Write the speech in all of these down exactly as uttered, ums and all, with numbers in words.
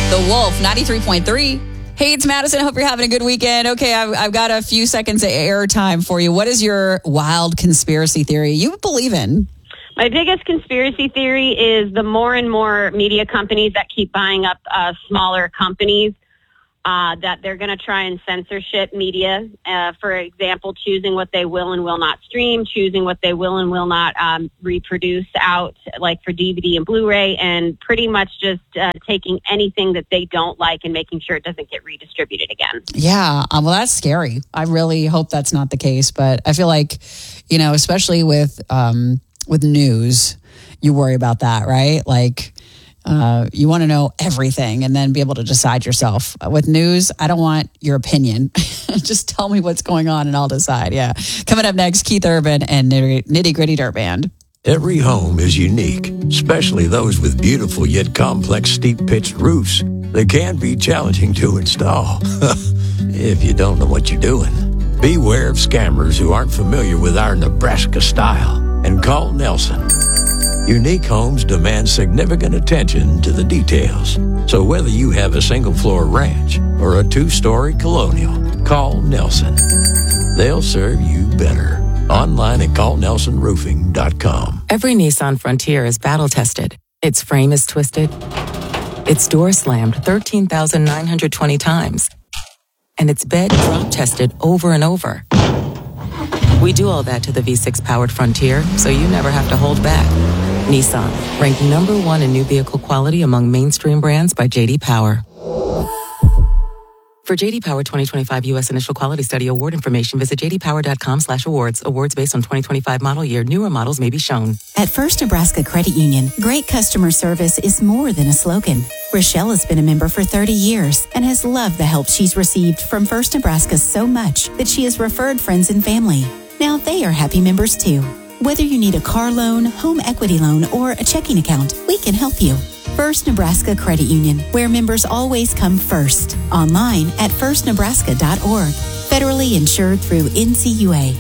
The Wolf, ninety-three point three. Hey, it's Madison. I hope you're having a good weekend. Okay, I've, I've got a few seconds of airtime for you. What is your wild conspiracy theory you believe in? My biggest conspiracy theory is the more and more media companies that keep buying up uh, smaller companies, uh, that they're going to try and censorship media. Uh, for example, choosing what they will and will not stream, choosing what they will and will not um, reproduce out, like for D V D and Blu-ray, and pretty much just uh, taking anything that they don't like and making sure it doesn't get redistributed again. Yeah, um, well, that's scary. I really hope that's not the case, but I feel like, you know, especially with um, with news, you worry about that, right? Like, Uh, you want to know everything and then be able to decide yourself. With news, I don't want your opinion. Just tell me what's going on and I'll decide. Yeah. Coming up next, Keith Urban and Nitty Gritty Dirt Band. Every home is unique, especially those with beautiful yet complex steep-pitched roofs. They can be challenging to install if you don't know what you're doing. Beware of scammers who aren't familiar with our Nebraska style and call Nelson. Unique homes demand significant attention to the details. So whether you have a single-floor ranch or a two-story colonial, call Nelson. They'll serve you better. Online at call nelson roofing dot com. Every Nissan Frontier is battle-tested. Its frame is twisted. Its door slammed thirteen thousand nine hundred twenty times. And its bed drop-tested over and over. We do all that to the V six powered Frontier, so you never have to hold back. Nissan, ranked number one in new vehicle quality among mainstream brands by J D Power. For J D Power twenty twenty-five U S Initial Quality Study Award information, visit j d power dot com slash awards. Awards based on twenty twenty-five model year. Newer models may be shown. At First Nebraska Credit Union, great customer service is more than a slogan. Rochelle has been a member for thirty years and has loved the help she's received from First Nebraska so much that she has referred friends and family. Now they are happy members too. Whether you need a car loan, home equity loan, or a checking account, we can help you. First Nebraska Credit Union, where members always come first. Online at first nebraska dot org. Federally insured through N C U A.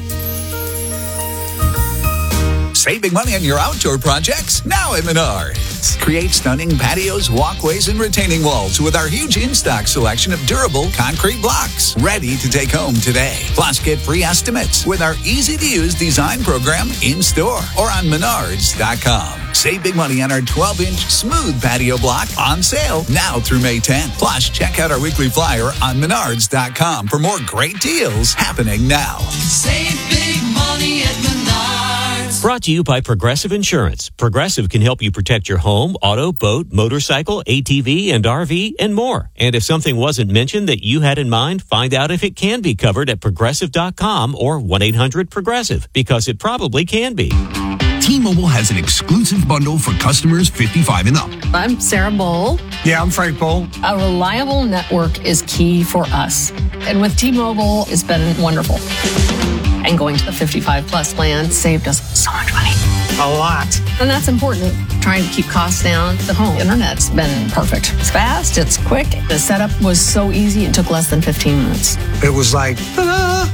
Save big money on your outdoor projects now at Menards. Create stunning patios, walkways, and retaining walls with our huge in-stock selection of durable concrete blocks. Ready to take home today. Plus, get free estimates with our easy-to-use design program in-store or on menards dot com. Save big money on our twelve-inch smooth patio block on sale now through May tenth. Plus, check out our weekly flyer on menards dot com for more great deals happening now. Save big money at Menards. Brought to you by Progressive Insurance. Progressive can help you protect your home, auto, boat, motorcycle, A T V, and R V, and more. And if something wasn't mentioned that you had in mind, find out if it can be covered at progressive dot com or one eight hundred progressive, because it probably can be. T-Mobile has an exclusive bundle for customers fifty-five and up. I'm Sarah Bowl. Yeah, I'm Frank Bowl. A reliable network is key for us. And with T-Mobile, it's been wonderful. And going to the fifty-five plus plan saved us so much money. A lot. And that's important. Trying to keep costs down. The home internet's been perfect. It's fast, it's quick. The setup was so easy, it took less than fifteen minutes. It was like, ta-da!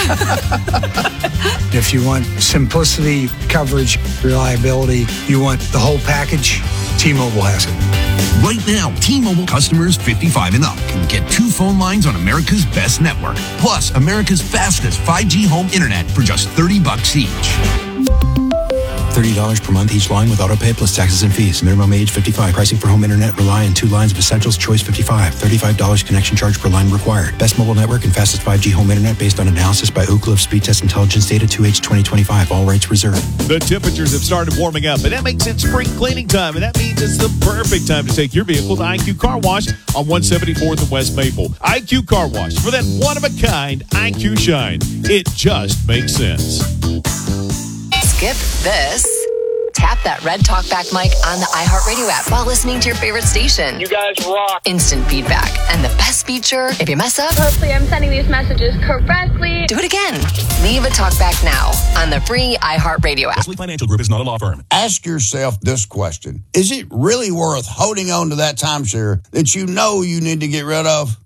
If you want simplicity, coverage, reliability, you want the whole package, T-Mobile has it. Right now, T-Mobile customers fifty-five and up can get two phone lines on America's best network, plus America's fastest five G home internet for just thirty bucks each. thirty dollars per month each line with autopay plus taxes and fees. Minimum age fifty-five. Pricing for home internet rely on two lines of Essentials Choice fifty-five. thirty-five dollars connection charge per line required. Best mobile network and fastest five G home internet based on analysis by Ookla of Speed Test Intelligence data two H twenty twenty-five. All rights reserved. The temperatures have started warming up, and that makes it spring cleaning time, and that means it's the perfect time to take your vehicle to I Q Car Wash on one seventy-fourth and West Maple. I Q Car Wash, for that one-of-a-kind I Q shine. It just makes sense. Skip this. Tap that red talkback mic on the iHeartRadio app while listening to your favorite station. You guys rock. Instant feedback. And the best feature, if you mess up, hopefully I'm sending these messages correctly. Do it again. Leave a talkback now on the free iHeartRadio app. Wesley Financial Group is not a law firm. Ask yourself this question. Is it really worth holding on to that timeshare that you know you need to get rid of?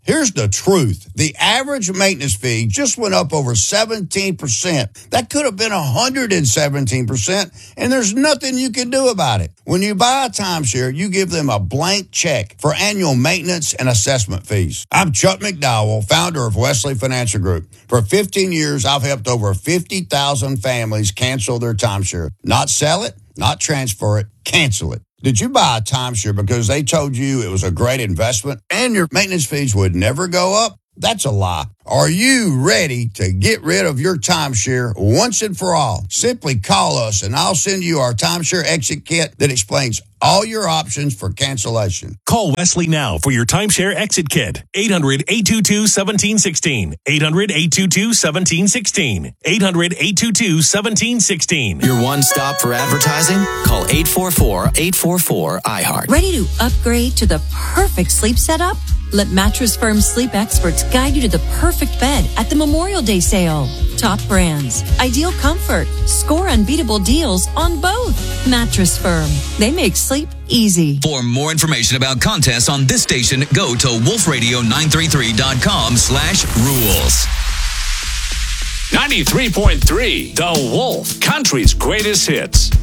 Here's the truth. The average maintenance fee just went up over seventeen percent. That could have been one hundred seventeen percent, and there's nothing you can do about it. When you buy a timeshare, you give them a blank check for annual maintenance and assessment fees. I'm Chuck McDowell, founder of Wesley Financial Group. For fifteen years, I've helped over fifty thousand families cancel their timeshare. Not sell it, not transfer it, cancel it. Did you buy a timeshare because they told you it was a great investment and your maintenance fees would never go up? That's a lie. Are you ready to get rid of your timeshare once and for all? Simply call us and I'll send you our timeshare exit kit that explains all your options for cancellation. Call Wesley now for your timeshare exit kit. eight hundred, eight two two, one seven one six. eight hundred, eight two two, one seven one six. eight hundred, eight two two, one seven one six. Your one stop for advertising? Call eight four four, eight four four, I heart. Ready to upgrade to the perfect sleep setup? Let Mattress Firm sleep experts guide you to the perfect bed at the Memorial Day sale. Top brands, ideal comfort, score unbeatable deals on both. Mattress Firm, they make sleep easy. For more information about contests on this station, go to wolf radio nine three three dot com slash rules. ninety-three point three, The Wolf, country's greatest hits.